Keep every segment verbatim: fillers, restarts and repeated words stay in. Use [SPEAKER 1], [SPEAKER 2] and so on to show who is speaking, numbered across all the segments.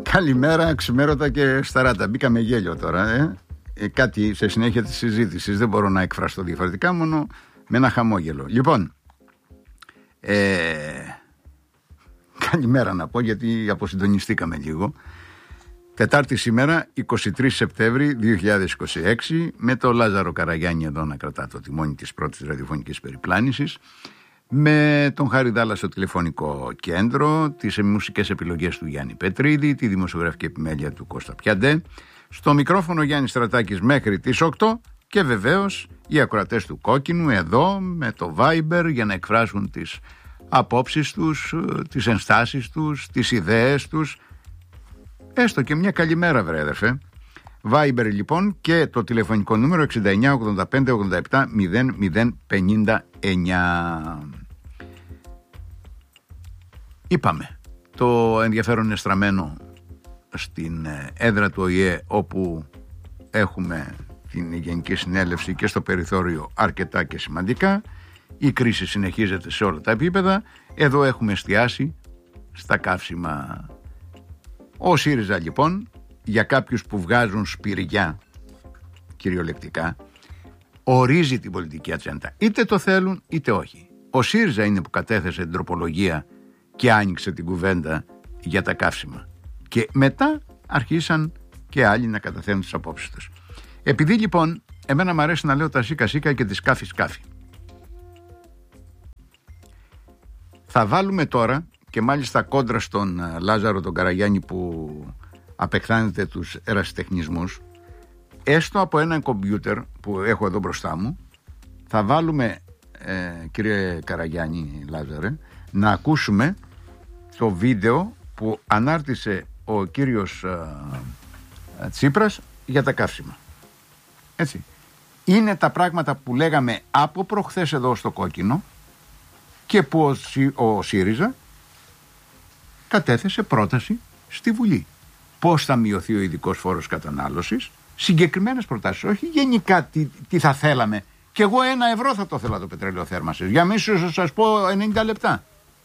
[SPEAKER 1] Καλημέρα, ξημέρωτα και σταράτα. Μπήκαμε γέλιο τώρα. Ε? Ε, κάτι σε συνέχεια της συζήτησης. Δεν μπορώ να εκφραστώ διαφορετικά, μόνο με ένα χαμόγελο. Λοιπόν, ε, καλημέρα να πω, γιατί αποσυντονιστήκαμε λίγο. Τετάρτη σήμερα, εικοστή τρίτη Σεπτέμβρη δύο χιλιάδες είκοσι έξι, με το Λάζαρο Καραγιάννη εδώ να κρατά το τιμόνι της πρώτης ραδιοφωνικής περιπλάνησης, με τον Χάρη Δάλλα στο τηλεφωνικό κέντρο, τις μουσικές επιλογές του Γιάννη Πετρίδη, τη δημοσιογραφική επιμέλεια του Κώστα Πιαντέ, στο μικρόφωνο Γιάννης Στρατάκης μέχρι τις οκτώ και βεβαίως οι ακροατές του Κόκκινου εδώ με το Viber για να εκφράσουν τις απόψεις τους, τις ενστάσεις τους, τις ιδέες τους. Έστω και μια καλημέρα, βρε αδερφέ. Viber λοιπόν και το τηλεφωνικό νούμερο εξήντα εννιά ογδόντα πέντε ογδόντα επτά μηδέν μηδέν πενήντα εννιά. Είπαμε, το ενδιαφέρον είναι στραμμένο στην έδρα του Ο Η Ε, όπου έχουμε την Γενική Συνέλευση και στο περιθώριο αρκετά και σημαντικά. Η κρίση συνεχίζεται σε όλα τα επίπεδα. Εδώ έχουμε εστιάσει στα καύσιμα. Ο ΣΥΡΙΖΑ λοιπόν, για κάποιους που βγάζουν σπηριά κυριολεκτικά, ορίζει την πολιτική ατζέντα. Είτε το θέλουν είτε όχι. Ο ΣΥΡΙΖΑ είναι που κατέθεσε την τροπολογία και άνοιξε την κουβέντα για τα καύσιμα. Και μετά αρχίσαν και άλλοι να καταθέτουν τις απόψεις τους. Επειδή λοιπόν εμένα μου αρέσει να λέω τα σίκα σίκα και τη σκάφη σκάφη, θα βάλουμε τώρα, και μάλιστα κόντρα στον Λάζαρο τον Καραγιάννη που απεκθάνεται τους ερασιτεχνισμούς, έστω από ένα κομπιούτερ που έχω εδώ μπροστά μου, θα βάλουμε, ε, κύριε Καραγιάννη Λάζαρε, να ακούσουμε το βίντεο που ανάρτησε ο κύριος ε, Τσίπρας για τα καύσιμα. Έτσι. Είναι τα πράγματα που λέγαμε από προχθές εδώ στο Κόκκινο και που ο, ο ΣΥΡΙΖΑ κατέθεσε πρόταση στη Βουλή. Πώς θα μειωθεί ο ειδικός φόρος κατανάλωσης, συγκεκριμένες προτάσεις, όχι γενικά τι, τι θα θέλαμε. Και εγώ ένα ευρώ θα το θέλα το πετρέλαιο θέρμανσης, για μίσος σας πω ενενήντα λεπτά.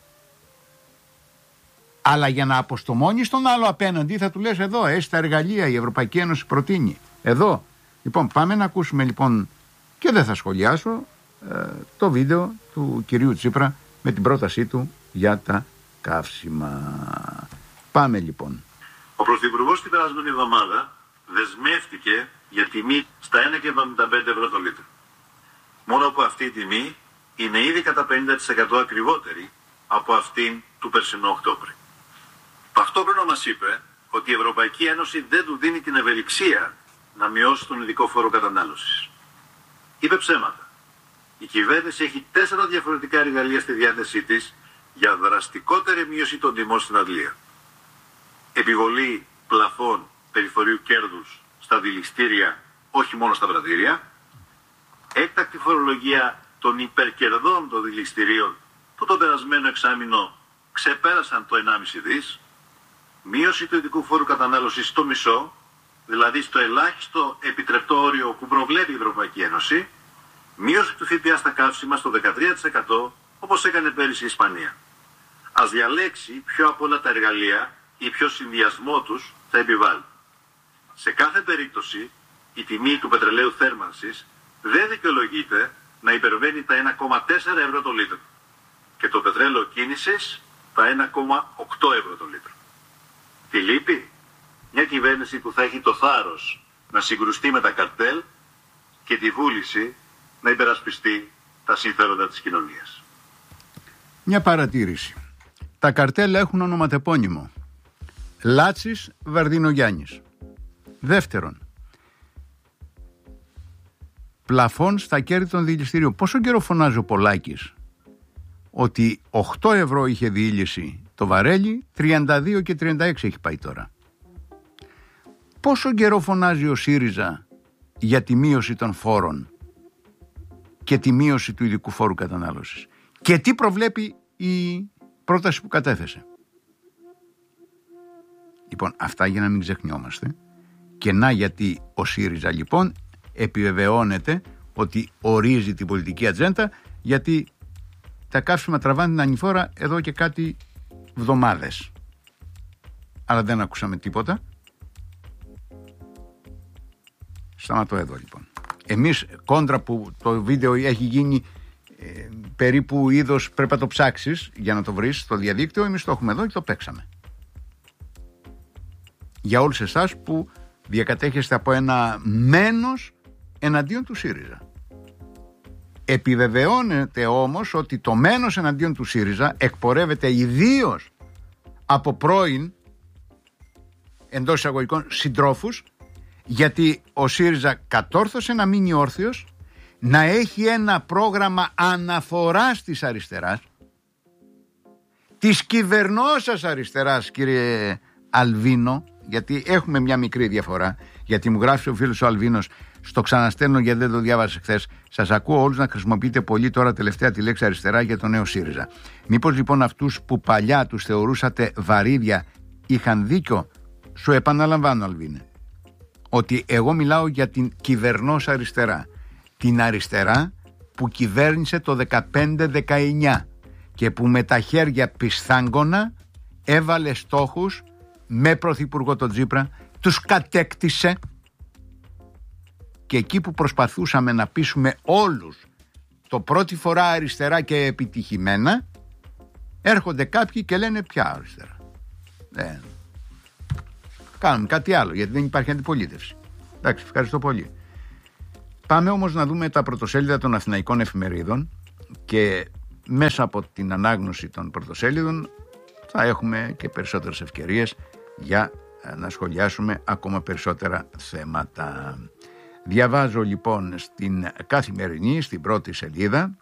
[SPEAKER 1] Αλλά για να αποστομώνεις τον άλλο απέναντι θα του λες εδώ, έχει τα εργαλεία, η Ευρωπαϊκή Ένωση προτείνει. Εδώ. Λοιπόν, πάμε να ακούσουμε λοιπόν, και δεν θα σχολιάσω, ε, το βίντεο του κυρίου Τσίπρα με την πρότασή του για τα καύσιμα. Πάμε λοιπόν.
[SPEAKER 2] Ο Πρωθυπουργός την περασμένη εβδομάδα δεσμεύτηκε για τιμή στα ένα κόμμα εβδομήντα πέντε ευρώ το λίτρο. Μόνο που αυτή η τιμή είναι ήδη κατά πενήντα τοις εκατό ακριβότερη από αυτήν του περσινού Οκτώβρη. Ταυτόχρονα μας είπε ότι η Ευρωπαϊκή Ένωση δεν του δίνει την ευελιξία να μειώσει τον ειδικό φόρο κατανάλωσης. Είπε ψέματα. Η κυβέρνηση έχει τέσσερα διαφορετικά εργαλεία στη διάθεσή της για δραστικότερη μείωση των τιμών στην αντλία. Επιβολή πλαφών περιθωρίου κέρδους στα δηληστήρια, όχι μόνο στα πρατήρια. Έκτακτη φορολογία των υπερκερδών των δηληστηρίων που το περασμένο εξάμηνο ξεπέρασαν το ενάμιση δις. Μείωση του ειδικού φόρου κατανάλωσης στο μισό, δηλαδή στο ελάχιστο επιτρεπτό όριο που προβλέπει η Ευρωπαϊκή Ένωση. Μείωση του ΦΠΑ στα καύσιμα στο δεκατρία τοις εκατό, όπως έκανε πέρυσι η Ισπανία. Ας διαλέξει ποιο από όλα τα εργαλεία ή ποιο συνδυασμό τους θα επιβάλλει. Σε κάθε περίπτωση, η τιμή του πετρελαίου θέρμανσης δεν δικαιολογείται να υπερβαίνει τα ένα κόμμα τέσσερα ευρώ το λίτρο και το πετρέλαιο κίνησης τα ένα κόμμα οκτώ ευρώ το λίτρο. Τι λείπει? Μια κυβέρνηση που θα έχει το θάρρος να συγκρουστεί με τα καρτέλ και τη βούληση να υπερασπιστεί τα συμφέροντα της κοινωνίας.
[SPEAKER 1] Μια παρατήρηση. Τα καρτέλ έχουν ονοματεπώνυμο. Λάτσης Βαρδινογιάννης. Δεύτερον, πλαφών στα κέρδη των δηληστηρίων. Πόσο καιρό φωνάζει ο Πολάκης ότι οκτώ ευρώ είχε διήλυση το βαρέλι, τριάντα δύο και τριάντα έξι έχει πάει τώρα. Πόσο καιρό φωνάζει ο ΣΥΡΙΖΑ για τη μείωση των φόρων και τη μείωση του ειδικού φόρου κατανάλωσης? Και τι προβλέπει η πρόταση που κατέθεσε? Λοιπόν, αυτά για να μην ξεχνιόμαστε. Και να γιατί ο ΣΥΡΙΖΑ λοιπόν επιβεβαιώνεται ότι ορίζει την πολιτική ατζέντα, γιατί τα καύσιμα τραβάνε την ανηφόρα εδώ και κάτι εβδομάδες. αλλά δεν ακούσαμε τίποτα. Σταματώ εδώ λοιπόν. Εμείς κόντρα που το βίντεο έχει γίνει ε, περίπου είδος, πρέπει να το ψάξεις για να το βρεις στο διαδίκτυο, εμείς το έχουμε εδώ και το παίξαμε. Για όλους εσάς που διακατέχεστε από ένα μένος εναντίον του ΣΥΡΙΖΑ. Επιβεβαιώνεται όμως ότι το μένος εναντίον του ΣΥΡΙΖΑ εκπορεύεται ιδίως από πρώην, εντός εισαγωγικών, συντρόφους, γιατί ο ΣΥΡΙΖΑ κατόρθωσε να μείνει όρθιος, να έχει ένα πρόγραμμα αναφοράς της αριστεράς, της κυβερνώσας αριστεράς, κύριε Αλβίνο, γιατί έχουμε μια μικρή διαφορά, γιατί μου γράφει ο φίλος ο Αλβίνος, στο ξαναστέλνω γιατί δεν το διάβασα χθες, σας ακούω όλους να χρησιμοποιείτε πολύ τώρα τελευταία τη λέξη αριστερά για το νέο ΣΥΡΙΖΑ. Μήπως λοιπόν αυτούς που παλιά τους θεωρούσατε βαρύδια είχαν δίκιο? Σου επαναλαμβάνω, Αλβίνε, ότι εγώ μιλάω για την κυβερνώσα αριστερά, την αριστερά που κυβέρνησε το δεκαπέντε δεκαεννιά και που με τα χέρια πισθάγκωνα έβαλε στόχους με πρωθυπουργό τον Τσίπρα, τους κατέκτησε, και εκεί που προσπαθούσαμε να πείσουμε όλους το πρώτη φορά αριστερά και επιτυχημένα, έρχονται κάποιοι και λένε πια αριστερά. Δεν. Κάνουμε κάτι άλλο, γιατί δεν υπάρχει αντιπολίτευση. Εντάξει, ευχαριστώ πολύ. Πάμε όμως να δούμε τα πρωτοσέλιδα των αθηναϊκών εφημερίδων και μέσα από την ανάγνωση των πρωτοσέλιδων θα έχουμε και περισσότερες ευκαιρίες για να σχολιάσουμε ακόμα περισσότερα θέματα. Διαβάζω λοιπόν στην Καθημερινή, στην πρώτη σελίδα,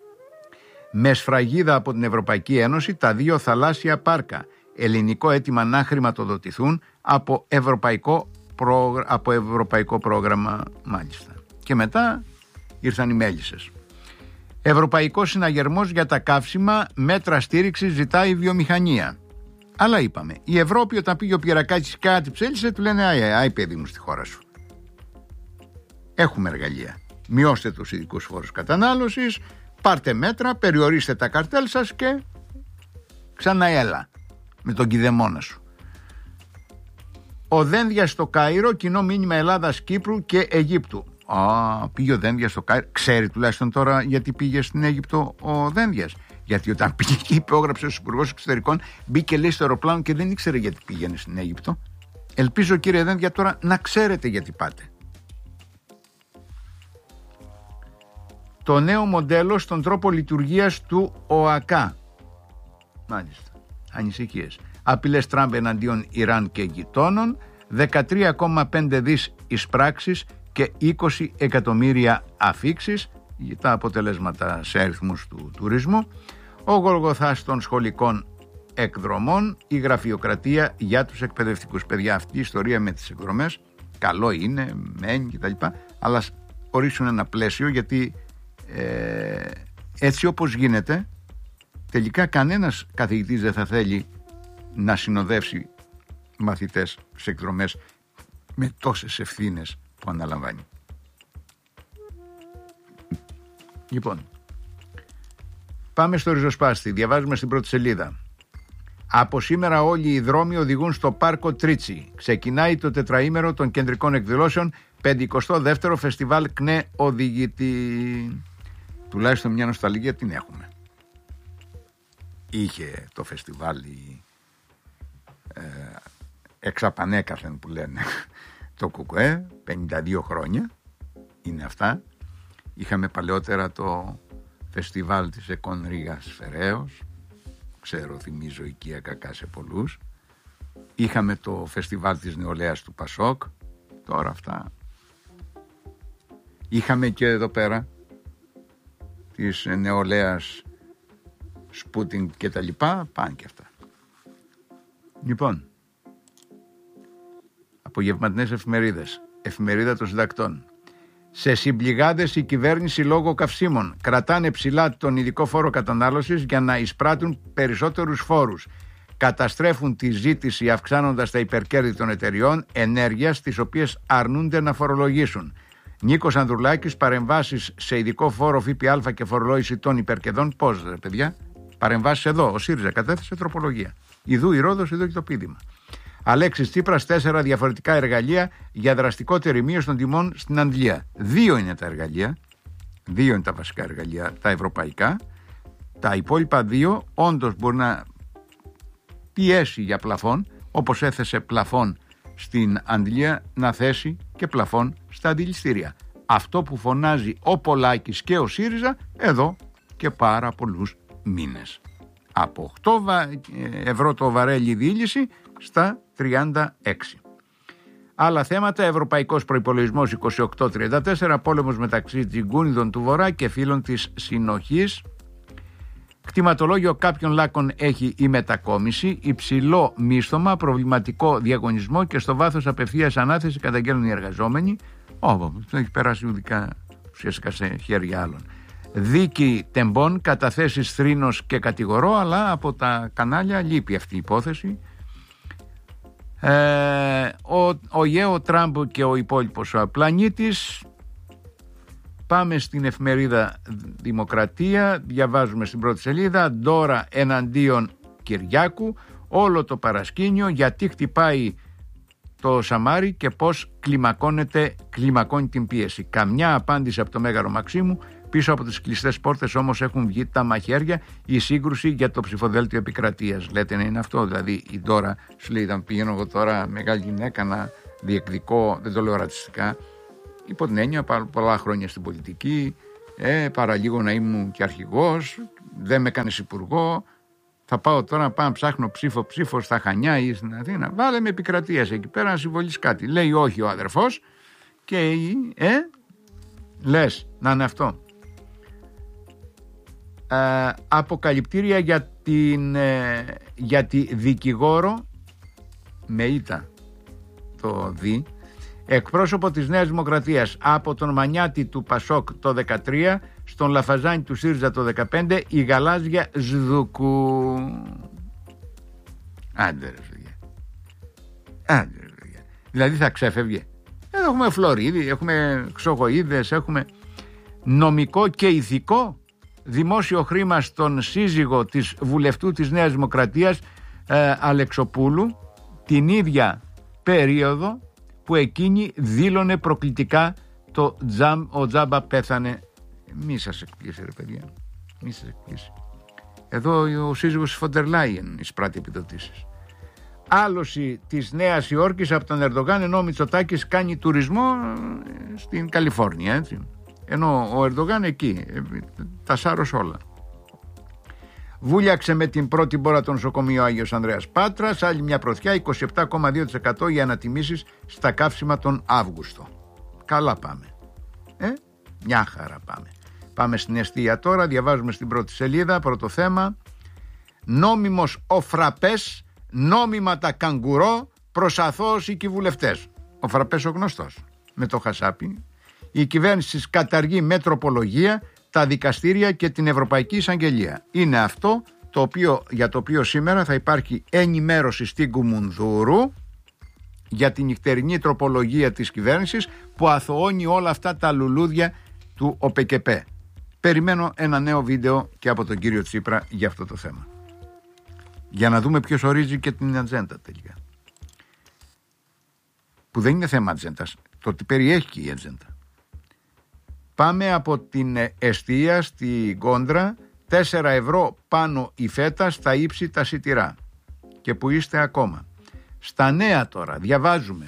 [SPEAKER 1] με σφραγίδα από την Ευρωπαϊκή Ένωση τα δύο θαλάσσια πάρκα, ελληνικό αίτημα να χρηματοδοτηθούν από ευρωπαϊκό, πρόγρα... από ευρωπαϊκό πρόγραμμα, μάλιστα. Και μετά ήρθαν οι μέλισσες. Ευρωπαϊκός συναγερμός για τα καύσιμα, μέτρα στήριξης ζητάει η βιομηχανία. Αλλά είπαμε, η Ευρώπη όταν πήγε ο Πιερακάκης κάτι ψέλισε, του λένε άι, άι παιδί μου στη χώρα σου. Έχουμε εργαλεία. Μειώστε τους ειδικούς φόρους κατανάλωσης, πάρτε μέτρα, περιορίστε τα καρτέλ σας και ξαναέλα με τον κηδεμόνα σου. Ο Δένδιας στο Κάιρο, κοινό μήνυμα Ελλάδας, Κύπρου και Αιγύπτου. Α, πήγε ο Δένδιας στο Κάιρο. Ξέρει τουλάχιστον τώρα γιατί πήγε στην Αίγυπτο ο Δένδιας? Γιατί όταν πήγε και υπόγραψε ο Υπουργός Εξωτερικών, μπήκε λέει στο αεροπλάνο και δεν ήξερε γιατί πήγαινε στην Αίγυπτο. Ελπίζω, κύριε Δένδια, τώρα να ξέρετε γιατί πάτε. Το νέο μοντέλο στον τρόπο λειτουργίας του ΟΑΚΑ. Μάλιστα. Ανησυχίες. Απειλές Τραμπ εναντίον Ιράν και γειτόνων, δεκατρία κόμμα πέντε δις εισπράξεις και είκοσι εκατομμύρια αφίξεις για τα αποτελέσματα σε αριθμούς του τουρισμού, ο Γολγοθάς των σχολικών εκδρομών, η γραφειοκρατία για τους εκπαιδευτικούς. Παιδιά, αυτή η ιστορία με τις εκδρομές καλό είναι, μένει κτλ. Αλλά ορίσουν ένα πλαίσιο, γιατί ε, έτσι όπως γίνεται τελικά κανένας καθηγητής δεν θα θέλει να συνοδεύσει μαθητές σε εκδρομές με τόσες ευθύνες που αναλαμβάνει. Λοιπόν, πάμε στο ριζοσπάστη. Διαβάζουμε στην πρώτη σελίδα. Από σήμερα όλοι οι δρόμοι οδηγούν στο πάρκο Τρίτσι. Ξεκινάει το τετραήμερο των κεντρικών εκδηλώσεων. πενηκοστό δεύτερο φεστιβάλ ΚΝΕ οδηγητή. Τουλάχιστον μια νοσταλγία την έχουμε. Είχε το φεστιβάλ ε, εξαπανέκαθεν που λένε το ΚΚΕ, πενήντα δύο χρόνια είναι αυτά. Είχαμε παλαιότερα το φεστιβάλ της ΕΚΟΝ Ρήγας Φεραίος, ξέρω, θυμίζω οικία κακά σε πολλούς. Είχαμε το φεστιβάλ της νεολαίας του Πασόκ, τώρα αυτά. Είχαμε και εδώ πέρα της νεολαίας Σπούτινγκ και τα λοιπά, πάνε και αυτά. Λοιπόν, απογευματινές εφημερίδες. Εφημερίδα των συντακτών. Σε συμπληγάδες η κυβέρνηση λόγω καυσίμων κρατάνε ψηλά τον ειδικό φόρο κατανάλωσης για να εισπράττουν περισσότερους φόρους. Καταστρέφουν τη ζήτηση αυξάνοντας τα υπερκέρδη των εταιριών ενέργειας, τις οποίες αρνούνται να φορολογήσουν. Νίκος Ανδρουλάκης, παρεμβάσεις σε ειδικό φόρο ΦΠΑ και φορολόγηση των υπερκερδών. Πώς, ρε παιδιά, παρεμβάσεις εδώ. Ο ΣΥΡΙΖΑ κατέθεσε τροπολογία. Ιδού η Ρόδος, ιδού και το πείδημα. Αλέξης Τσίπρας, τέσσερα διαφορετικά εργαλεία για δραστικότερη μείωση των τιμών στην Αγγλία. Δύο είναι τα εργαλεία, δύο είναι τα βασικά εργαλεία, τα ευρωπαϊκά. Τα υπόλοιπα δύο όντως μπορεί να πιέσει για πλαφόν, όπως έθεσε πλαφόν στην Αγγλία, να θέσει και πλαφόν στα αντιληστήρια. Αυτό που φωνάζει ο Πολάκης και ο ΣΥΡΙΖΑ εδώ και πάρα πολλούς μήνες. Από οκτώ ευρώ το βαρέλι διήλυση στα τριάντα έξι. Άλλα θέματα: ευρωπαϊκός προϋπολογισμός είκοσι οκτώ τριάντα τέσσερα, πόλεμος μεταξύ τσιγκούνιδων του Βορρά και φίλων της Συνοχής. Κτηματολόγιο κάποιων λάκων έχει η μετακόμιση, υψηλό μίσθωμα, προβληματικό διαγωνισμό και στο βάθος απευθείας ανάθεση καταγγέλνουν οι εργαζόμενοι. Ω, έχει περάσει ουδικά ουσιαστικά σε χέρια άλλων. Δίκη τεμπών, καταθέσεις θρήνος και κατηγορώ, αλλά από τα κανάλια λείπει αυτή η υπόθεση. Ε, ο, ο Γέο Τραμπ και ο υπόλοιπος ο πλανήτης. Πάμε στην εφημερίδα Δημοκρατία, διαβάζουμε στην πρώτη σελίδα: Ντόρα εναντίον Κυριάκου, όλο το παρασκήνιο γιατί χτυπάει το Σαμάρι και πώς κλιμακώνεται, κλιμακώνει την πίεση. Καμιά απάντηση από το Μέγαρο Μαξίμου. Πίσω από τις κλειστές πόρτες όμως έχουν βγει τα μαχαίρια, η σύγκρουση για το ψηφοδέλτιο επικρατείας. Λέτε να είναι αυτό, δηλαδή η Ντόρα σου λέει: ήταν πηγαίνω εγώ τώρα μεγάλη γυναίκα να διεκδικώ, δεν το λέω ρατσιστικά, υπό την έννοια πολλά χρόνια στην πολιτική, ε, παραλίγο να ήμουν και αρχηγός, δεν με έκανες υπουργό, θα πάω τώρα να πάω να ψάχνω ψήφο ψήφο στα Χανιά ή στην Αθήνα. Βάλε με επικρατείας εκεί πέρα να συμβολείς κάτι. Λέει όχι ο αδερφός και ε, λες να είναι αυτό. Ε, αποκαλυπτήρια για, την, ε, για τη δικηγόρο με ήττα το δι, εκπρόσωπο της Νέας Δημοκρατίας, από τον Μανιάτη του Πασόκ το δεκατρία στον Λαφαζάνη του ΣΥΡΙΖΑ το δεκαπέντε, η γαλάζια Ζδουκού. Άντε ρε παιδιά. Άντε ρε παιδιά. Δηλαδή θα ξέφευγε. Εδώ έχουμε Φλωρίδη, έχουμε Ξογοίδες, έχουμε νομικό και ηθικό δημόσιο χρήμα στον σύζυγο της βουλευτού της Νέας Δημοκρατίας ε, Αλεξοπούλου την ίδια περίοδο που εκείνη δήλωνε προκλητικά το τζαμ, ο Τζάμπα πέθανε. Μη σας εκπλήσει ρε παιδιά, μη σας εκπλήσει. Εδώ ο σύζυγος της Φοντερ Λάιεν εισπράττει επιδοτήσεις. Άλωση της Νέας Υόρκης από τον Ερντογάν, ενώ ο Μητσοτάκης κάνει τουρισμό στην Καλιφόρνια, έτσι. Ενώ ο Ερντογάν εκεί τα σάρωσε όλα. Βούλιαξε με την πρώτη μπόρα το νοσοκομείο Άγιος Ανδρέας Πάτρας. Άλλη μια πρωτιά, είκοσι επτά κόμμα δύο τοις εκατό για ανατιμήσεις στα καύσιμα τον Αύγουστο. Καλά πάμε. Ε, μια χαρά πάμε. Πάμε στην εστία τώρα, διαβάζουμε στην πρώτη σελίδα, πρώτο θέμα. Νόμιμος ο Φραπές, νόμιμα τα καγκουρό, προς αθώωση και οι βουλευτές. Ο Φραπές ο γνωστός, με το χασάπι. Η κυβέρνηση καταργεί με τροπολογία τα δικαστήρια και την Ευρωπαϊκή Εισαγγελία. Είναι αυτό το οποίο, για το οποίο σήμερα θα υπάρχει ενημέρωση στην Κουμουνδούρου για την νυχτερινή τροπολογία της κυβέρνησης που αθωώνει όλα αυτά τα λουλούδια του ΟΠΕΚΕΠΕ. Περιμένω ένα νέο βίντεο και από τον κύριο Τσίπρα για αυτό το θέμα. Για να δούμε ποιος ορίζει και την ατζέντα τελικά. Που δεν είναι θέμα ατζέντας, το ότι περιέχει και η ατζέντα. Πάμε από την εστία στη Κόντρα, τέσσερα ευρώ πάνω η φέτα, στα ύψη τα σιτηρά. Και που είστε ακόμα. Στα νέα τώρα, διαβάζουμε.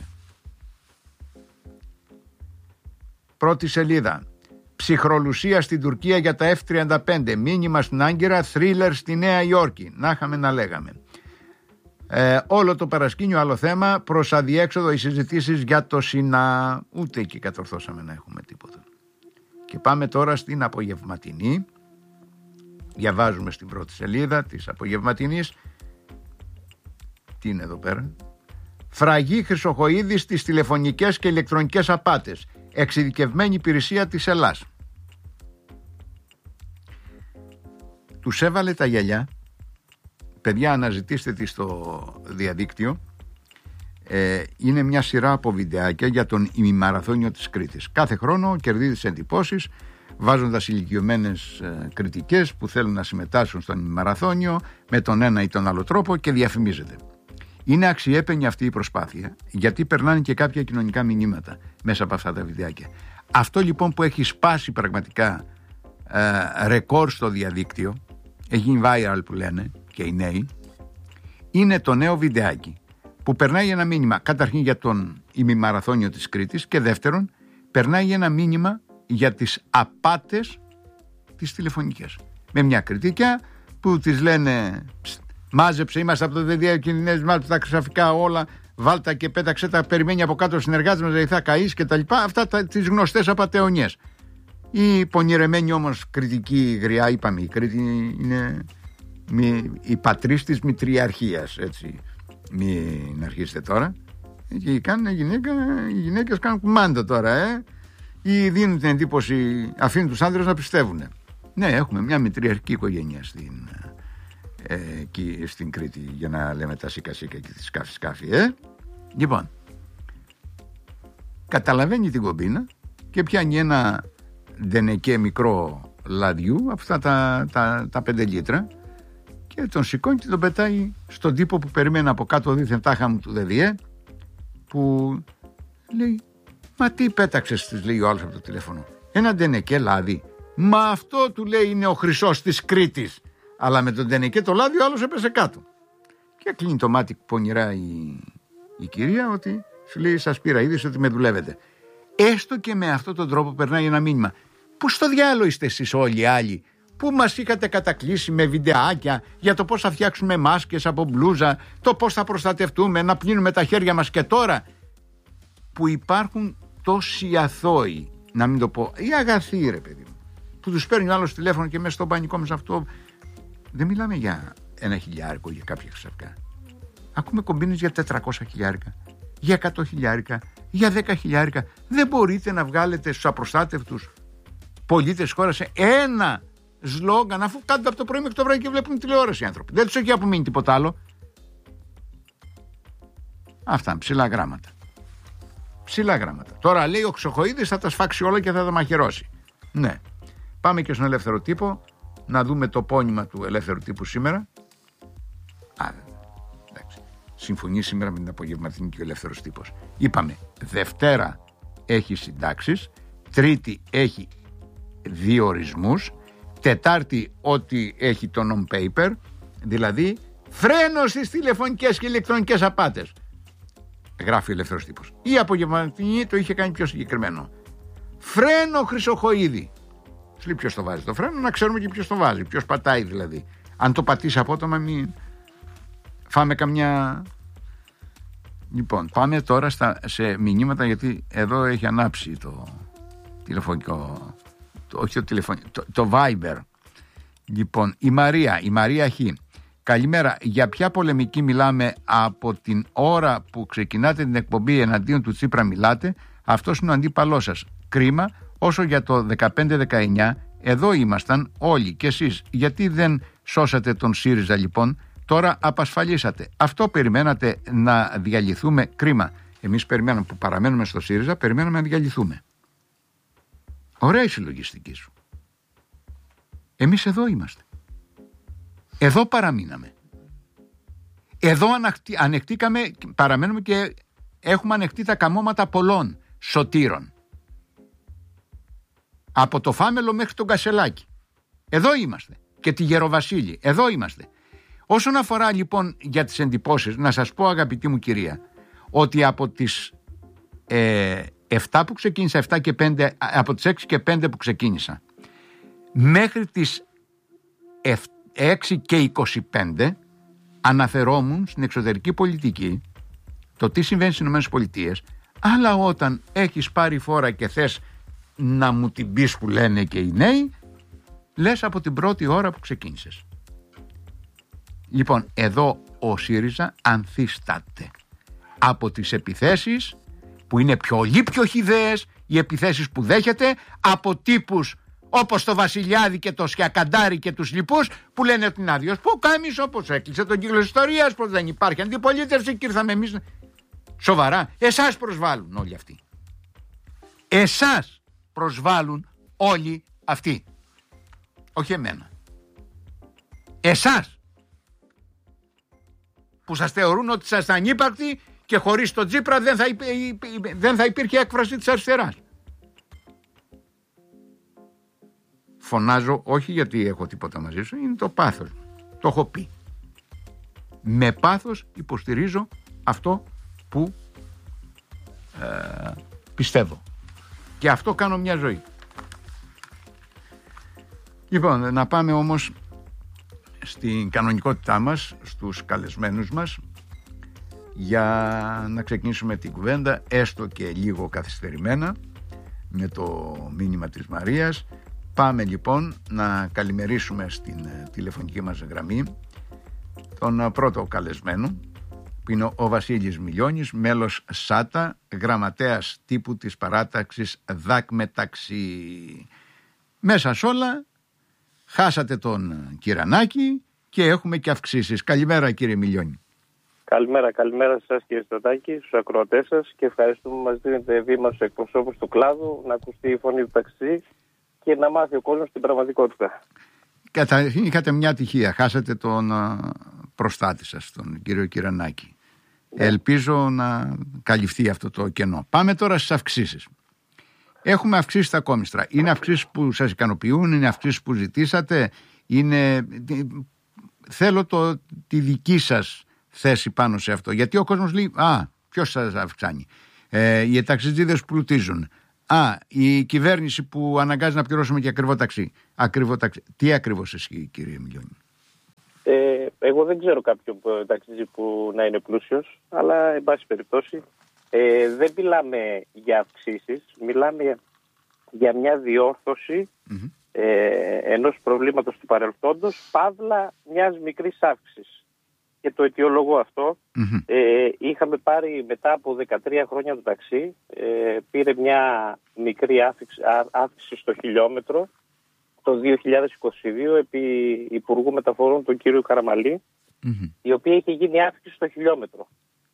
[SPEAKER 1] Πρώτη σελίδα. Ψυχρολουσία στην Τουρκία για τα εφ τριάντα πέντε. Μήνυμα στην Άγκυρα, θρίλερ στη Νέα Υόρκη. Να είχαμε να λέγαμε. Ε, όλο το παρασκήνιο άλλο θέμα, προς αδιέξοδο οι συζητήσεις για το ΣΥΝΑ. Ούτε εκεί κατορθώσαμε να έχουμε τίποτα. Και πάμε τώρα στην απογευματινή. Διαβάζουμε στην πρώτη σελίδα της απογευματινής. Τι είναι εδώ πέρα? Φραγή Χρυσοχοΐδη στις τηλεφωνικές και ηλεκτρονικές απάτες. Εξειδικευμένη υπηρεσία της Ελλάς. Τους έβαλε τα γυαλιά. Παιδιά, αναζητήστε τη στο διαδίκτυο. Ε, είναι μια σειρά από βιντεάκια για τον ημιμαραθώνιο της Κρήτης. Κάθε χρόνο κερδίζει τις εντυπώσεις βάζοντας ηλικιωμένες ε, κριτικές που θέλουν να συμμετάσχουν στον ημιμαραθώνιο με τον ένα ή τον άλλο τρόπο και διαφημίζεται. Είναι αξιέπαινη αυτή η προσπάθεια, γιατί περνάνε και κάποια κοινωνικά μηνύματα μέσα από αυτά τα βιντεάκια. Αυτό λοιπόν που έχει σπάσει πραγματικά ε, ρεκόρ στο διαδίκτυο, έχει γίνει viral που λένε και οι νέοι, είναι το νέο βιντεάκι που περνάει ένα μήνυμα καταρχήν για τον ημιμαραθώνιο της Κρήτης και δεύτερον περνάει ένα μήνυμα για τις απάτες τις τηλεφωνικές. Με μια κριτικιά που τις λένε μάζεψε, είμαστε από το ΔΔΕ, κινδυνεύεις, μάλιστα τα χρυσαφικά όλα, βάλτα και πέταξε τα, περιμένει από κάτω ο συνεργάτης μας, δηλαδή θα καείς και τα λοιπά. Αυτά τα, τις γνωστές απατεωνιές. Η πονηρεμένη όμως κριτική γριά, είπαμε, η Κρήτη είναι μη, η πατρίς της μητριαρχίας, έτσι. Μην αρχίσετε τώρα. Και κάνουν γυναίκα, οι γυναίκες κάνουν κουμάντο τώρα, ε. Ή δίνουν την εντύπωση, αφήνουν τους άντρες να πιστεύουν. Ναι, έχουμε μια μητριαρχική οικογένεια στην, ε, εκεί, στην Κρήτη, για να λέμε τα σίκα σίκα και τη σκάφη σκάφη, ε. Λοιπόν, καταλαβαίνει την κομπίνα και πιάνει ένα ντενεκέ μικρό λαδιού, αυτά τα, τα, τα πέντε λίτρα, και τον σηκώνει και τον πετάει στον τύπο που περιμένει από κάτω δίθεν τάχα μου του ΔΔΕ, που λέει, μα τι πέταξες, της λέει ο άλλος από το τηλέφωνο, ένα ντενεκέ λάδι. Μα αυτό, του λέει, είναι ο χρυσός της Κρήτης. Αλλά με τον ντενεκέ το λάδι ο άλλος έπεσε κάτω. Και κλείνει το μάτι πονηρά η, η κυρία, ότι σου λέει, σας πήρα είδηση ότι με δουλεύετε. Έστω και με αυτόν τον τρόπο περνάει ένα μήνυμα. Πού στο διάλογο είστε εσείς όλοι οι άλλοι, που μας είχατε κατακλείσει με βιντεάκια για το πώς θα φτιάξουμε μάσκες από μπλούζα, το πώς θα προστατευτούμε, να πλύνουμε τα χέρια μας, και τώρα που υπάρχουν τόσοι αθώοι, να μην το πω, οι αγαθοί, ρε παιδί μου, που τους παίρνει ο άλλος τηλέφωνο και μέσα στο πανικό μας αυτό, δεν μιλάμε για ένα χιλιάρικο, για κάποια χρυσαφικά. Ακούμε κομπίνες για τετρακόσια χιλιάρικα, για εκατό χιλιάρικα, για δέκα χιλιάρικα. Δεν μπορείτε να βγάλετε στους απροστάτευτους πολίτες χώρας ένα σλόγγαν, αφού κάνετε από το πρωί μέχρι το βράδυ και βλέπουν τηλεόραση οι άνθρωποι. Δεν τους έχει απομείνει τίποτα άλλο. Αυτά, ψηλά γράμματα. Ψηλά γράμματα. Τώρα λέει ο Χρυσοχοΐδης θα τα σφάξει όλα και θα τα μαχαιρώσει. Ναι. Πάμε και στον Ελεύθερο Τύπο να δούμε το πόνημα του Ελεύθερου Τύπου σήμερα. Α, εντάξει. Συμφωνεί σήμερα με την απογευματινή και ο Ελεύθερος Τύπος. Είπαμε, Δευτέρα έχει συντάξεις, Τρίτη έχει διορισμούς, Τετάρτη ότι έχει το non-paper, δηλαδή φρένο στις τηλεφωνικές και ηλεκτρονικές απάτες. Γράφει ο Ελεύθερος Τύπος. Η απογευματινή το είχε κάνει πιο συγκεκριμένο. Φρένο Χρυσοχοΐδη. Σου λέει ποιος το βάζει το φρένο, να ξέρουμε και ποιος το βάζει, ποιος πατάει δηλαδή. Αν το πατήσει απότομα, μην φάμε καμιά. Λοιπόν, πάμε τώρα στα, σε μηνύματα, γιατί εδώ έχει ανάψει το τηλεφωνικό, το, όχι το τηλεφωνικό, το, το Viber. Λοιπόν, η Μαρία, η Μαρία Χ. Καλημέρα. Για ποια πολεμική μιλάμε? Από την ώρα που ξεκινάτε την εκπομπή εναντίον του Τσίπρα μιλάτε. Αυτός είναι ο αντίπαλός σας. Κρίμα. Όσο για το δεκαπέντε δεκαεννιά, εδώ ήμασταν όλοι και εσείς. Γιατί δεν σώσατε τον ΣΥΡΙΖΑ λοιπόν? Τώρα απασφαλίσατε. Αυτό περιμένατε, να διαλυθούμε? Κρίμα. Εμείς περιμέναμε, που παραμένουμε στο ΣΥΡΙΖΑ, περιμέναμε να διαλυθούμε. Ωραία η συλλογιστική σου. Εμείς εδώ είμαστε. Εδώ παραμείναμε. Εδώ ανεχτήκαμε, παραμένουμε και έχουμε ανεχτεί τα καμώματα πολλών σωτήρων. Από το Φάμελο μέχρι τον Κασελάκη. Εδώ είμαστε. Και τη Γεροβασίλη. Εδώ είμαστε. Όσον αφορά λοιπόν για τις εντυπώσεις, να σας πω, αγαπητή μου κυρία, ότι από τις ε, επτά που ξεκίνησα, επτά και πέντε, από τις έξι και πέντε που ξεκίνησα, μέχρι τις έξι και είκοσι πέντε αναφερόμουν στην εξωτερική πολιτική, το τι συμβαίνει στις ΗΠΑ, αλλά όταν έχεις πάρει φόρα και θες να μου την πεις, που λένε και οι νέοι, λες από την πρώτη ώρα που ξεκίνησες. Λοιπόν, εδώ ο ΣΥΡΙΖΑ ανθίσταται από τις επιθέσεις που είναι πολύ πιο χυδαίες, οι επιθέσεις που δέχεται από τύπους όπως το Βασιλιάδη και το Σκιακαντάρη και τους λοιπούς, που λένε ότι είναι άδειος που κάμεις, όπως έκλεισε τον κύκλο ιστορίας, πως δεν υπάρχει αντιπολίτευση και ήρθαμε εμείς. Σοβαρά, εσάς προσβάλλουν όλοι αυτοί. Εσάς προσβάλλουν όλοι αυτοί. Όχι εμένα. Εσάς. που σας θεωρούν ότι σας ήταν ανύπαρκτοι και χωρίς τον Τσίπρα δεν θα, υπή, δεν θα υπήρχε έκφραση της αριστεράς. Φωνάζω όχι γιατί έχω τίποτα μαζί σου, είναι το πάθος. Το έχω πει. Με πάθος υποστηρίζω αυτό που ε, πιστεύω. Και αυτό κάνω μια ζωή. Λοιπόν, να πάμε όμως στην κανονικότητά μας, στους καλεσμένους μας, για να ξεκινήσουμε την κουβέντα, έστω και λίγο καθυστερημένα, με το μήνυμα της Μαρίας. Πάμε λοιπόν να καλημερίσουμε στην τηλεφωνική μας γραμμή τον πρώτο καλεσμένο, που είναι ο Βασίλης Μιλιώνης, μέλος ΣΑΤΑ, γραμματέας τύπου της παράταξης ΔΑΚ Μεταξύ. Μέσα σ' όλα χάσατε τον Κυρανάκη και έχουμε και αυξήσεις. Καλημέρα κύριε Μιλιώνη.
[SPEAKER 3] Καλημέρα, καλημέρα σε εσάς κύριε Στρατάκη, στους ακροατές σας, και ευχαριστούμε που μας δίνετε βήμα στους εκπροσώπους του κλάδου να ακουστεί η φωνή του ταξί και να μάθει ο κόσμος την πραγματικότητα.
[SPEAKER 1] Καταρχήν είχατε μια ατυχία, χάσατε τον προστάτη σας, τον κύριο Κυρανάκη. Ναι. Ελπίζω να καλυφθεί αυτό το κενό. Πάμε τώρα στις αυξήσεις. Έχουμε αυξήσεις στα κόμιστρα. Είναι αυξήσεις που σας ικανοποιούν, είναι αυξήσεις που ζητήσατε, είναι... Θέλω το, τη δική σας θέση πάνω σε αυτό. Γιατί ο κόσμος λέει, α, ποιος σας αυξάνει. Ε, οι ταξιτζίδες που πλουτίζουν. Α, η κυβέρνηση που αναγκάζει να πληρώσουμε και ακριβό ταξί. Ακριβό ταξί. Τι ακριβώς ισχύει κύριε Μιλιώνη?
[SPEAKER 3] Ε, εγώ δεν ξέρω κάποιον ταξιτζή που να είναι πλούσιος, αλλά εν πάση περιπτώσει ε, δεν μιλάμε για αυξήσεις, μιλάμε για μια διόρθωση mm-hmm. ε, ενός προβλήματος του παρελθόντος, παύλα μιας μικρής αύξησης. Και το αιτιολογώ αυτό. Mm-hmm. Ε, είχαμε πάρει μετά από δεκατρία χρόνια το ταξί, ε, πήρε μια μικρή αύξηση, αύξηση στο χιλιόμετρο το δύο χιλιάδες είκοσι δύο επί Υπουργού Μεταφορών τον κύριο Καραμαλή, mm-hmm. η οποία είχε γίνει αύξηση στο χιλιόμετρο.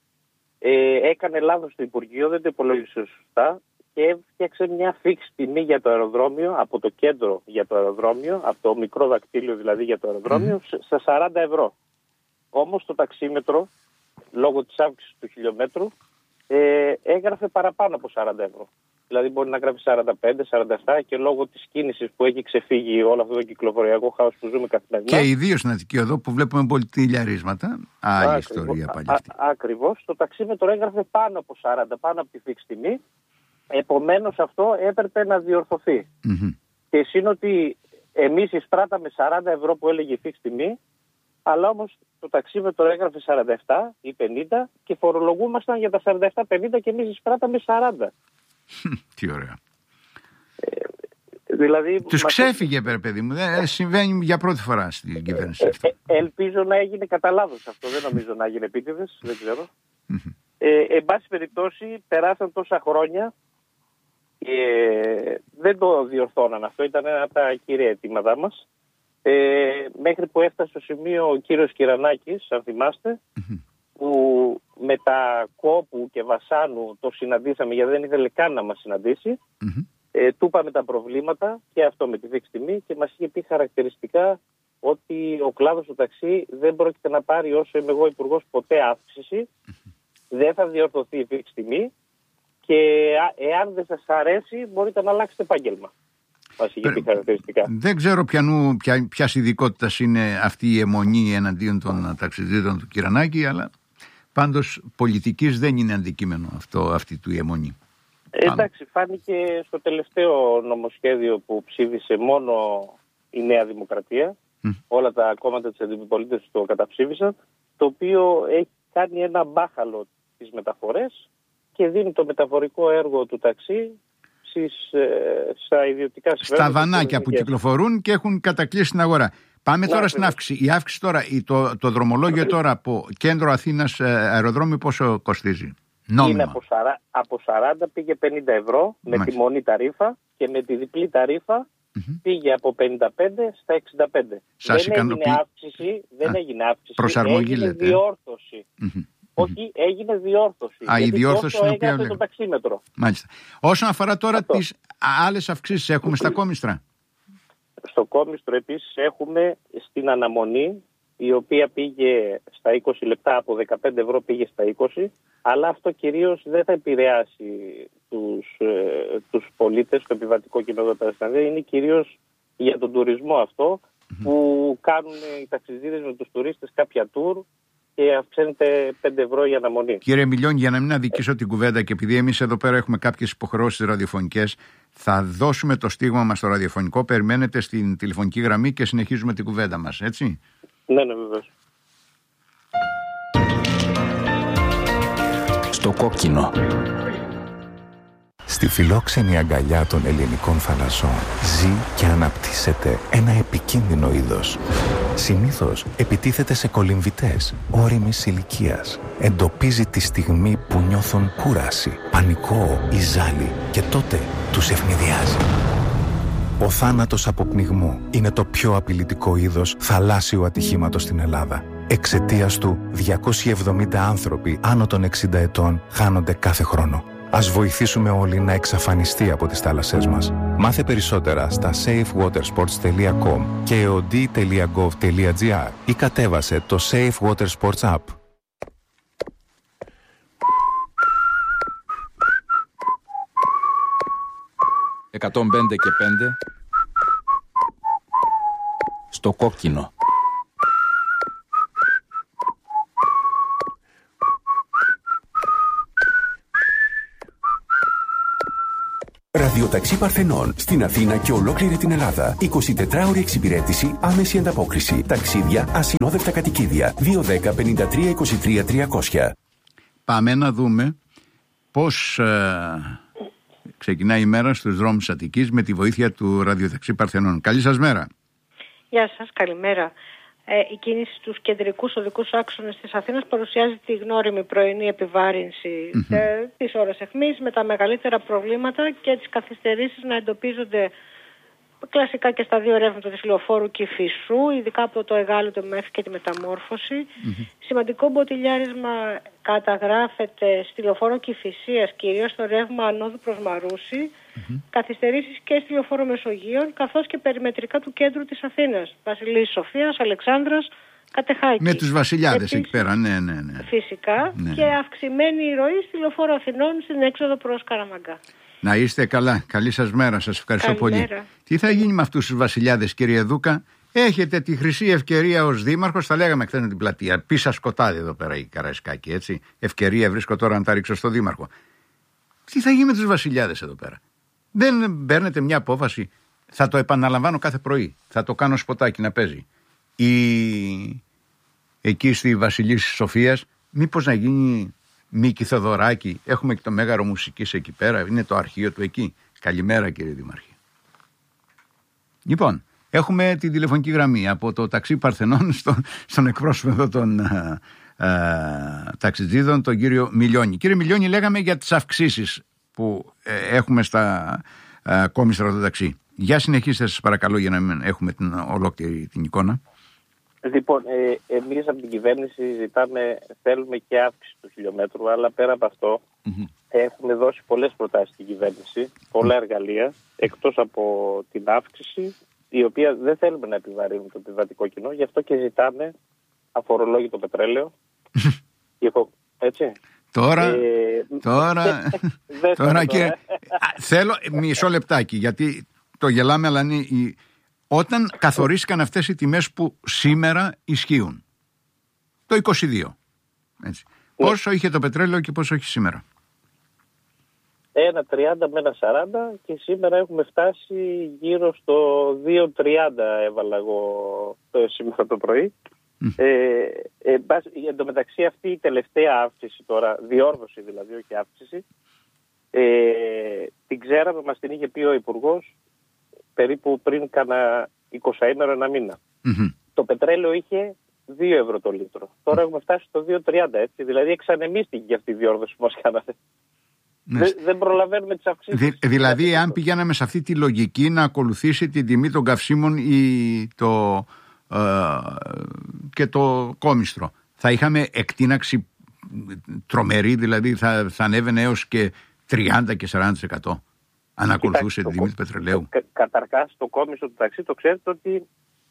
[SPEAKER 3] Ε, έκανε λάθος το Υπουργείο, δεν το υπολόγισε σωστά και έφτιαξε μια φίξη τιμή για το αεροδρόμιο, από το κέντρο για το αεροδρόμιο, από το μικρό δακτύλιο δηλαδή για το αεροδρόμιο, mm-hmm. στα σαράντα ευρώ. Όμως το ταξίμετρο, λόγω της αύξησης του χιλιόμετρου, ε, έγραφε παραπάνω από σαράντα ευρώ. Δηλαδή μπορεί να γράφει σαράντα πέντε, σαράντα επτά και λόγω της κίνησης που έχει ξεφύγει όλο αυτό το κυκλοφοριακό χάος που ζούμε καθημερινά.
[SPEAKER 1] Και ιδίως στην Αττική Οδό που βλέπουμε πολυτηλιαρίσματα. Άλλη ιστορία πάλι αυτή.
[SPEAKER 3] Ακριβώς. Το ταξίμετρο έγραφε πάνω από σαράντα, πάνω από τη φίξη τιμή. Επομένως αυτό έπρεπε να διορθωθεί. Mm-hmm. Και εσύ είναι ότι εμείς εισπράταμε σαράντα ευρώ που έλεγε η φίξη τιμή, αλλά όμως το ταξίμετρο έγραφε σαράντα επτά ή πενήντα και φορολογούμασταν για τα σαράντα επτά πενήντα και εμείς εισπράταμε σαράντα.
[SPEAKER 1] Τι ωραία.
[SPEAKER 3] Ε, δηλαδή,
[SPEAKER 1] τους μας... ξέφυγε πέρα παιδί μου, δεν συμβαίνει για πρώτη φορά στην κυβέρνηση.
[SPEAKER 3] Ε, ε, ε, ελπίζω να έγινε κατά λάθος αυτό, δεν νομίζω να έγινε επίτηδες, δεν ξέρω. ε, εν πάση περιπτώσει περάσαν τόσα χρόνια και δεν το διορθώναν αυτό, ήταν ένα από τα κύρια αιτήματά μας. Ε, μέχρι που έφτασε στο σημείο ο κύριος Κυρανάκης, αν θυμάστε, mm-hmm. που με τα Κόπου και Βασάνου το συναντήσαμε γιατί δεν ήθελε καν να μας συναντήσει. Mm-hmm. Ε, του είπαμε τα προβλήματα και αυτό με τη φίξη τιμή και μας είχε πει χαρακτηριστικά ότι ο κλάδος του ταξί δεν πρόκειται να πάρει όσο είμαι εγώ υπουργός ποτέ αύξηση, mm-hmm. δεν θα διορθωθεί η φίξη τιμή και εάν δεν σας αρέσει μπορείτε να αλλάξετε επάγγελμα.
[SPEAKER 1] Δεν ξέρω ποιανού, ποια, ποιας ειδικότητας είναι αυτή η αιμονή εναντίον των ταξιδίτων του Κυρανάκη, αλλά πάντως πολιτικής δεν είναι αντικείμενο αυτό, αυτή του η αιμονή.
[SPEAKER 3] Ε, εντάξει, φάνηκε στο τελευταίο νομοσχέδιο που ψήφισε μόνο η Νέα Δημοκρατία, mm. όλα τα κόμματα της αντιπολίτευσης το καταψήφισαν, το οποίο έχει κάνει ένα μπάχαλο τις μεταφορές και δίνει το μεταφορικό έργο του ταξί Στις, ε, στα ιδιωτικά
[SPEAKER 1] στα βανάκια που κυκλοφορούν και έχουν κατακλείσει την αγορά. Πάμε να, τώρα στην αύξηση. Η αύξηση τώρα, το, το δρομολόγιο τώρα από κέντρο Αθήνας αεροδρόμιο πόσο κοστίζει? Νόμιμα.
[SPEAKER 3] Είναι από, σαράντα, από σαράντα πήγε πενήντα ευρώ με Μάλιστα. τη μονή ταρήφα και με τη διπλή ταρήφα mm-hmm. πήγε από πενήντα πέντε στα εξήντα πέντε.
[SPEAKER 1] Σας
[SPEAKER 3] δεν
[SPEAKER 1] ικανοποιεί...
[SPEAKER 3] έγινε αύξηση, δεν Α, έγινε αύξηση,
[SPEAKER 1] προσαρμογή
[SPEAKER 3] έγινε
[SPEAKER 1] λέτε.
[SPEAKER 3] διόρθωση.
[SPEAKER 1] Mm-hmm.
[SPEAKER 3] Όχι, έγινε διόρθωση.
[SPEAKER 1] Α, η διόρθωση είναι οποία
[SPEAKER 3] το ταξίμετρο.
[SPEAKER 1] Μάλιστα. Όσον αφορά τώρα αυτό. Τις άλλες αυξήσεις έχουμε στα κόμιστρα.
[SPEAKER 3] Στο κόμιστρο επίσης έχουμε στην αναμονή η οποία πήγε στα είκοσι λεπτά, από δεκαπέντε ευρώ πήγε στα είκοσι, αλλά αυτό κυρίως δεν θα επηρεάσει τους, ε, τους πολίτες, το επιβατικό κοινό εδώ πέρα. Είναι κυρίως για τον τουρισμό αυτό που κάνουν οι ταξιδιώτες με τους τουρίστες κάποια tour και αυξάνεται πέντε ευρώ η αναμονή.
[SPEAKER 1] Κύριε Μιλιώνη, για να μην αδικήσω την κουβέντα και επειδή εμείς εδώ πέρα έχουμε κάποιες υποχρεώσεις ραδιοφωνικές, θα δώσουμε το στίγμα μας στο ραδιοφωνικό. Περιμένετε στην τηλεφωνική γραμμή και συνεχίζουμε την κουβέντα μας, έτσι.
[SPEAKER 3] Ναι, ναι, βεβαίως.
[SPEAKER 4] Στο κόκκινο. Στη φιλόξενη αγκαλιά των ελληνικών θαλασσών ζει και αναπτύσσεται ένα επικίνδυνο είδος. Συνήθως επιτίθεται σε κολυμβητές ώριμης ηλικίας. Εντοπίζει τη στιγμή που νιώθουν κούραση, πανικό ή ζάλι και τότε τους ευνηδιάζει. Ο θάνατος από πνιγμό είναι το πιο απειλητικό είδος θαλάσσιου ατυχήματος στην Ελλάδα. Εξαιτίας του, διακόσιοι εβδομήντα άνθρωποι άνω των εξήντα ετών χάνονται κάθε χρόνο. Ας βοηθήσουμε όλοι να εξαφανιστεί από τις θάλασσές μας. Μάθε περισσότερα στα safe water sports τελεία com και ο ντι τελεία gov τελεία gr ή κατέβασε το Safe Water Sports App.
[SPEAKER 5] εκατόν πέντε και πέντε στο κόκκινο.
[SPEAKER 6] Ραδιοταξί Παρθενών στην Αθήνα και ολόκληρη την Ελλάδα. εικοσιτετράωρη εξυπηρέτηση, άμεση ανταπόκριση. Ταξίδια, ασυνόδευτα κατοικίδια. δύο δέκα πενήντα τρία είκοσι τρία τριακόσια.
[SPEAKER 1] Πάμε να δούμε πώς ε, ξεκινάει η μέρα στους δρόμους της Αττικής με τη βοήθεια του Ραδιοταξί Παρθενών. Καλή σας μέρα.
[SPEAKER 7] Γεια σας, καλημέρα. Ε, η κίνηση στους κεντρικούς οδικούς άξονες της Αθήνας παρουσιάζει τη γνώριμη πρωινή επιβάρυνση mm-hmm. ε, της ώρας αιχμής, με τα μεγαλύτερα προβλήματα και τις καθυστερήσεις να εντοπίζονται κλασικά και στα δύο ρεύματα της Λεωφόρου Κηφισού, ειδικά από το Εγάλεο μέχρι και τη Μεταμόρφωση. Mm-hmm. Σημαντικό μποτιλιάρισμα καταγράφεται στη Λεωφόρο Κηφισίας, κυρίως στο ρεύμα ανόδου προς Μαρούσι, mm-hmm. καθυστερήσεις και στη Λεωφόρο Μεσογείων, καθώς και περιμετρικά του κέντρου της Αθήνας, Βασιλής Σοφίας, Αλεξάνδρας, Κατεχάκη.
[SPEAKER 1] Με τους βασιλιάδες εκεί πέρα, ναι, ναι, ναι.
[SPEAKER 7] Φυσικά, ναι. Και αυξημένη ροή στη Λεωφόρο Αθηνών στην έξοδο προς Καραμαγκά.
[SPEAKER 1] Να είστε καλά. Καλή σας μέρα. Σας ευχαριστώ
[SPEAKER 7] Καλημέρα.
[SPEAKER 1] πολύ. Τι θα γίνει με αυτούς τους βασιλιάδες, κύριε Δούκα? Έχετε τη χρυσή ευκαιρία ως δήμαρχος. Τα λέγαμε χθες με την πλατεία. Πίσα σκοτάδι εδώ πέρα η Καραϊσκάκη, έτσι. Ευκαιρία βρίσκω τώρα να τα ρίξω στο δήμαρχο. Τι θα γίνει με τους βασιλιάδες εδώ πέρα? Δεν παίρνετε μια απόφαση? Θα το επαναλαμβάνω κάθε πρωί. Θα το κάνω σποτάκι να παίζει. Η... Εκεί στη Βασιλής Σοφίας, μήπως να γίνει Μίκη Θεοδωράκη? Έχουμε και το Μέγαρο Μουσικής εκεί πέρα. Είναι το αρχείο του εκεί. Καλημέρα, κύριε Δήμαρχε. Λοιπόν, έχουμε την τηλεφωνική γραμμή από το ταξί Παρθενών στο, στον εκπρόσωπο εδώ των α, α, ταξιτζίδων, τον κύριο Μιλιώνη. Κύριε Μιλιώνη, λέγαμε για τις αυξήσεις που ε, έχουμε στα α, κόμιστρα του ταξί. Για συνεχίστε σας παρακαλώ, για να μην έχουμε την ολόκληρη την εικόνα.
[SPEAKER 3] Λοιπόν, ε, εμείς από την κυβέρνηση ζητάμε, θέλουμε και αύξηση του χιλιόμετρου, αλλά πέρα από αυτό mm-hmm. έχουμε δώσει πολλές προτάσεις στην κυβέρνηση, πολλά εργαλεία, εκτός από την αύξηση, η οποία δεν θέλουμε να επιβαρύνουμε το επιβατικό κοινό, γι' αυτό και ζητάμε αφορολόγητο πετρέλαιο. Έτσι.
[SPEAKER 1] Τώρα, ε, τώρα, τώρα και θέλω μισό λεπτάκι, γιατί το γελάμε, αλλά είναι η... Όταν καθορίστηκαν αυτές οι τιμές που σήμερα ισχύουν, το είκοσι δύο, έτσι. Ναι. Πόσο είχε το πετρέλαιο και πόσο έχει σήμερα?
[SPEAKER 3] ένα τριάντα με ένα σαράντα και σήμερα έχουμε φτάσει γύρω στο δύο τριάντα έβαλα εγώ το, σήμερα το πρωί. Mm. Ε, ε, εν τω μεταξύ αυτή η τελευταία αύξηση τώρα, διόρθωση δηλαδή, όχι αύξηση, ε, την ξέραμε, μας την είχε πει ο Υπουργός περίπου πριν κάνα εικοσαήμερο, ένα μήνα. Mm-hmm. Το πετρέλαιο είχε δύο ευρώ το λίτρο. Τώρα έχουμε φτάσει στο δύο τριάντα, έτσι. Δηλαδή εξανεμίστηκε για αυτή η διόρθωση που μας κάνατε. Ναι. Δεν, δεν προλαβαίνουμε τις αυξήσεις. Δη,
[SPEAKER 1] δηλαδή, αν πηγαίναμε σε αυτή τη λογική να ακολουθήσει την τιμή των καυσίμων ή το, ε, και το κόμιστρο, θα είχαμε εκτείναξη τρομερή, δηλαδή θα, θα ανέβαινε έως και τριάντα και σαράντα τοις εκατό. Αν ακολουθούσε την τιμή του πετρελαίου.
[SPEAKER 3] Κα, καταρχάς, το κόμιστο του ταξί το ξέρετε ότι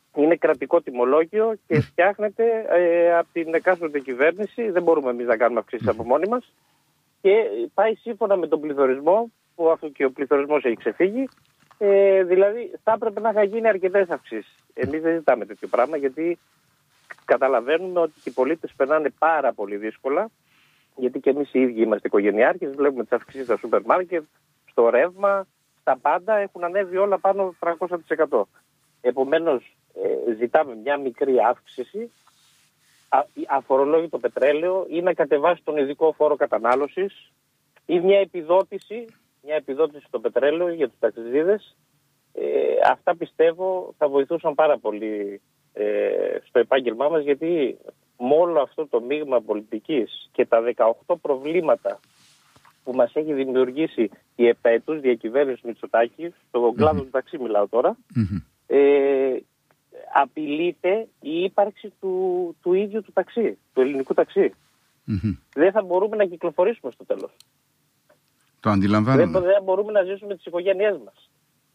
[SPEAKER 3] είναι κρατικό τιμολόγιο και φτιάχνεται ε, από την εκάστοτε κυβέρνηση. Δεν μπορούμε εμείς να κάνουμε αυξήσεις από μόνοι μας. Και πάει σύμφωνα με τον πληθωρισμό, που αυτό και ο πληθωρισμός έχει ξεφύγει. Ε, δηλαδή θα έπρεπε να είχαν γίνει αρκετές αυξήσεις. Εμείς δεν ζητάμε τέτοιο πράγμα, γιατί καταλαβαίνουμε ότι οι πολίτες περνάνε πάρα πολύ δύσκολα. Γιατί και εμείς οι ίδιοι είμαστε οικογενειάρχες, βλέπουμε τις αυξήσεις στα σούπερ μάρκετ, στο ρεύμα, στα πάντα έχουν ανέβει όλα πάνω τριακόσια τοις εκατό. Επομένως, ε, ζητάμε μια μικρή αύξηση, α, αφορολόγητο πετρέλαιο ή να κατεβάσει τον ειδικό φόρο κατανάλωσης ή μια επιδότηση, μια επιδότηση στο πετρέλαιο για τους ταξιδίδες. Ε, αυτά πιστεύω θα βοηθούσαν πάρα πολύ ε, στο επάγγελμά μας, γιατί με όλο αυτό το μείγμα πολιτικής και τα δεκαοκτώ προβλήματα που μας έχει δημιουργήσει η επταετούς διακυβέρνηση Μητσοτάκη, στον κλάδο mm-hmm. του ταξί μιλάω τώρα, mm-hmm. ε, απειλείται η ύπαρξη του, του ίδιου του ταξί, του ελληνικού ταξί. Mm-hmm. Δεν θα μπορούμε να κυκλοφορήσουμε στο τέλος.
[SPEAKER 1] Το αντιλαμβάνομαι.
[SPEAKER 3] Δεν, δεν μπορούμε να ζήσουμε τις οικογένειές μας.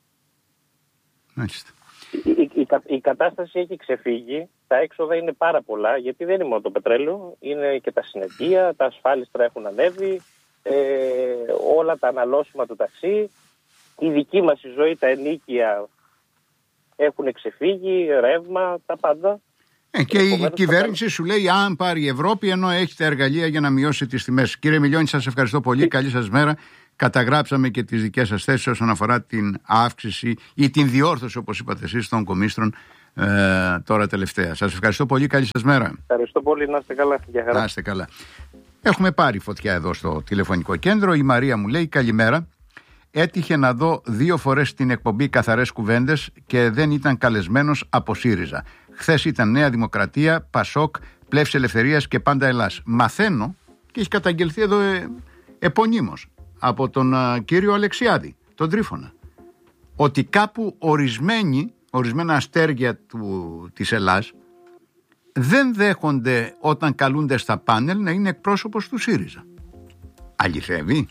[SPEAKER 1] Μάλιστα.
[SPEAKER 3] Η, η, η, η κατάσταση έχει ξεφύγει, τα έξοδα είναι πάρα πολλά, γιατί δεν είναι μόνο το πετρέλαιο, είναι και τα συνετεία, τα ασφάλιστρα έχουν ανέβει, ε, όλα τα αναλώσιμα του ταξί, η δική μας η ζωή, τα ενίκια έχουν ξεφύγει, ρεύμα, τα πάντα.
[SPEAKER 1] Ε, και η κυβέρνηση σου λέει αν πάρει η Ευρώπη, ενώ έχει τα εργαλεία για να μειώσει τις τιμές. Κύριε Μιλιώνη, σας ευχαριστώ πολύ, καλή σας μέρα. Καταγράψαμε και τις δικές σας θέσεις όσον αφορά την αύξηση ή την διόρθωση, όπως είπατε εσείς, των κομίστρων ε, τώρα τελευταία. Σας ευχαριστώ πολύ, καλή σας μέρα.
[SPEAKER 3] Ευχαριστώ πολύ, να είστε καλά. Για χαρά.
[SPEAKER 1] Να είστε καλά. Έχουμε πάρει φωτιά εδώ στο τηλεφωνικό κέντρο. Η Μαρία μου λέει καλημέρα. Έτυχε να δω δύο φορές την εκπομπή Καθαρές Κουβέντες και δεν ήταν καλεσμένος από ΣΥΡΙΖΑ. Χθες ήταν Νέα Δημοκρατία, Πασόκ, Πλεύση Ελευθερίας και Πάντα Ελλάς. Μαθαίνω, και έχει καταγγελθεί εδώ ε, επωνύμως από τον α, κύριο Αλεξιάδη, τον Τρίφωνα, ότι κάπου ορισμένοι, ορισμένα αστέρια του, της Ελλάς δεν δέχονται όταν καλούνται στα πάνελ να είναι εκπρόσωπος του ΣΥΡΙΖΑ. Αληθεύει?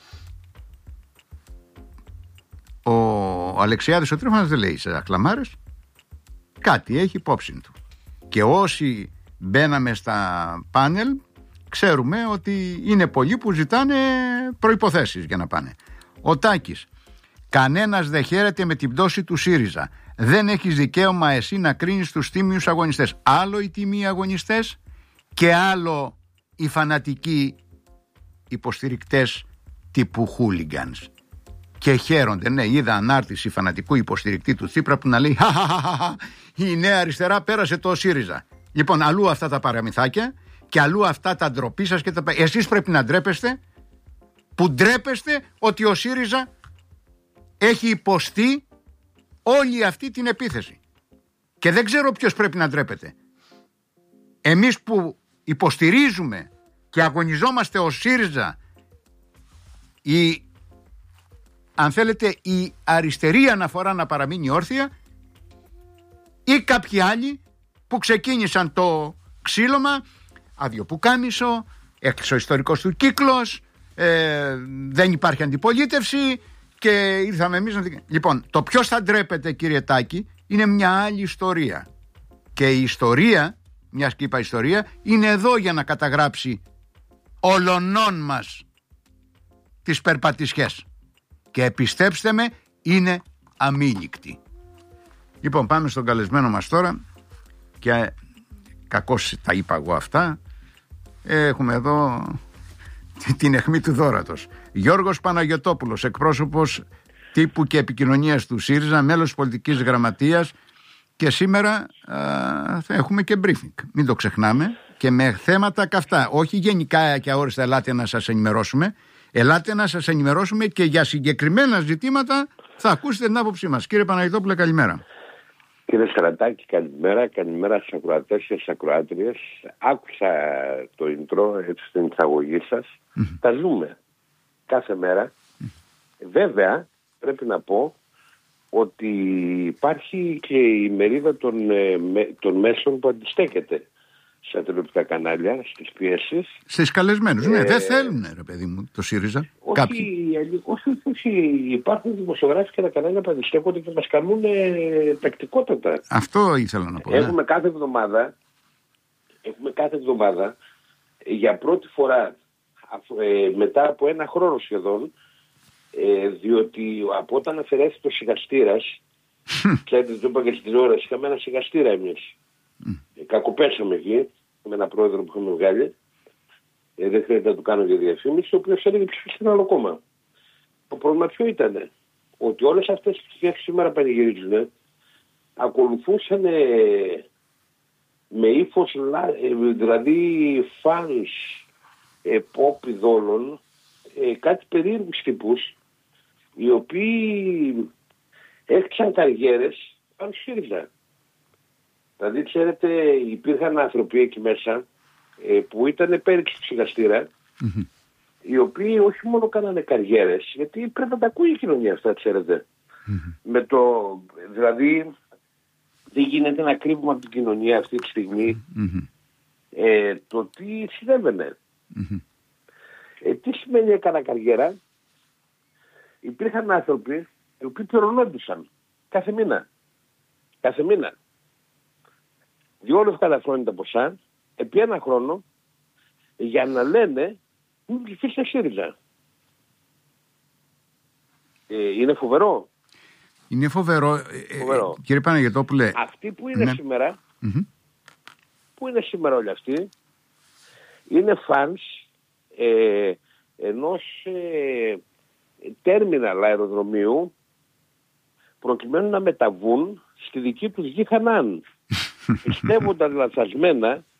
[SPEAKER 1] Ο Αλεξιάδης ο Τρίφωνας δεν λέει σε ακλαμάρες, κάτι έχει υπόψη του. Και όσοι μπαίναμε στα πάνελ ξέρουμε ότι είναι πολλοί που ζητάνε προϋποθέσεις για να πάνε. Ο Τάκης, κανένας δεν χαίρεται με την πτώση του ΣΥΡΙΖΑ. Δεν έχεις δικαίωμα εσύ να κρίνεις τους τίμιους αγωνιστές. Άλλο οι τίμιοι αγωνιστές και άλλο οι φανατικοί υποστηρικτές τύπου χούλιγκανς. Και χαίρονται, ναι, είδα ανάρτηση φανατικού υποστηρικτή του Τσίπρα που να λέει «Χαχαχαχαχα, η νέα αριστερά πέρασε το ΣΥΡΙΖΑ». Λοιπόν, αλλού αυτά τα παραμυθάκια και αλλού αυτά τα ντροπή σας και τα... Εσείς πρέπει να ντρέπεστε, που ντρέπεστε ότι ο ΣΥΡΙΖΑ έχει υποστεί όλη αυτή την επίθεση. Και δεν ξέρω ποιος πρέπει να ντρέπεται. Εμείς που υποστηρίζουμε και αγωνιζόμαστε ο ΣΥΡΙΖΑ, η, αν θέλετε, η αριστερή αναφορά να παραμείνει όρθια, ή κάποιοι άλλοι που ξεκίνησαν το ξύλωμα, αδιοπουκάμισο, εξωιστορικός του κύκλος, ε, δεν υπάρχει αντιπολίτευση και ήρθαμε εμείς να... Λοιπόν, το ποιος θα ντρέπεται, κύριε Τάκη, είναι μια άλλη ιστορία. Και η ιστορία, μιας και είπα ιστορία, είναι εδώ για να καταγράψει ολονών μας τις περπατησιές. Και πιστέψτε με, είναι αμήλικτη. Λοιπόν, πάμε στον καλεσμένο μας τώρα και κακώς τα είπα εγώ αυτά. Έχουμε εδώ την αιχμή του δώρατος. Γιώργος Παναγιωτόπουλος, εκπρόσωπος τύπου και επικοινωνίας του ΣΥΡΙΖΑ, μέλος της πολιτικής γραμματείας, και σήμερα α, θα έχουμε και briefing. Μην το ξεχνάμε, και με θέματα καυτά. Όχι γενικά και αόριστα ελάτε να σας ενημερώσουμε. Ελάτε να σας ενημερώσουμε και για συγκεκριμένα ζητήματα θα ακούσετε την άποψή μας. Κύριε Παναγιωτόπουλε, καλημέρα.
[SPEAKER 8] Κύριε Στρατάκη, καλημέρα. Καλημέρα στους ακροατές και στις ακροάτριες. Άκουσα το intro, έτσι, στην εισαγωγή σας. Mm-hmm. Τα ζούμε κάθε μέρα. Mm-hmm. Βέβαια, πρέπει να πω ότι υπάρχει και η μερίδα των, των μέσων που αντιστέκεται στα τηλεοπτικά κανάλια, στις πιέσεις.
[SPEAKER 1] Στις καλεσμένους, ναι, ε, δεν θέλουν, ρε παιδί μου, το ΣΥΡΙΖΑ.
[SPEAKER 8] Όχι
[SPEAKER 1] κάποιοι.
[SPEAKER 8] όχι, υπάρχουν δημοσιογράφοι και τα κανάλια που αντιστέκονται και μας κάνουν τακτικότατα.
[SPEAKER 1] Αυτό ήθελα να πω.
[SPEAKER 8] Έχουμε
[SPEAKER 1] ναι.
[SPEAKER 8] κάθε εβδομάδα, έχουμε κάθε εβδομάδα για πρώτη φορά ε, μετά από ένα χρόνο σχεδόν, ε, διότι από όταν αφαιρέθηκε το σιγαστήρας, ξέρετε, το είπα και στην τηλεόραση, είχαμε ένα σιγαστήρα εμείς. Mm. Ε, κακοπέσαμε εκεί με έναν πρόεδρο που είχαμε βγάλει. Ε, δεν χρειάζεται να του κάνω για διαφήμιση, ο οποίος έλεγε ψηφίστε ένα άλλο κόμμα. Το πρόβλημα ποιο ήταν? Ότι όλες αυτές τις ψηφίες σήμερα πανηγυρίζουν, ακολουθούσαν ε, με ύφος, ε, δηλαδή φανς, ε, pop ειδόλων, ε, κάτι περίεργους τύπους, οι οποίοι έκτισαν καριέρες πάνω στη ΣΥΡΙΖΑ. Δηλαδή, ξέρετε, υπήρχαν άνθρωποι εκεί μέσα ε, που ήταν πέριξοι του σιγαστήρα, mm-hmm. οι οποίοι όχι μόνο κάνανε καριέρες, γιατί πρέπει να τα ακούει η κοινωνία αυτά, ξέρετε. Mm-hmm. Με το, δηλαδή, δεν γίνεται να κρύβουμε από την κοινωνία αυτή τη στιγμή mm-hmm. ε, το τι συνέβαινε. Mm-hmm. Ε, τι σημαίνει έκανα καριέρα? Υπήρχαν άνθρωποι οι οποίοι πληρωνόντουσαν κάθε μήνα. Κάθε μήνα. Διόλου ευκαταφρόνητα ποσά, επί ένα χρόνο, για να λένε μην ψηφίσετε ΣΥΡΙΖΑ. Ε, είναι φοβερό.
[SPEAKER 1] Είναι φοβερό. φοβερό. Ε, κύριε Παναγιωτόπουλε.
[SPEAKER 8] Αυτοί που είναι
[SPEAKER 1] ναι.
[SPEAKER 8] σήμερα,
[SPEAKER 1] mm-hmm.
[SPEAKER 8] που είναι σήμερα όλοι αυτοί, είναι φανς ε, ενός ε, τέρμιναλ αεροδρομίου προκειμένου να μεταβούν στη δική τους γη Χανάν. Πιστεύοντας λαθασμένα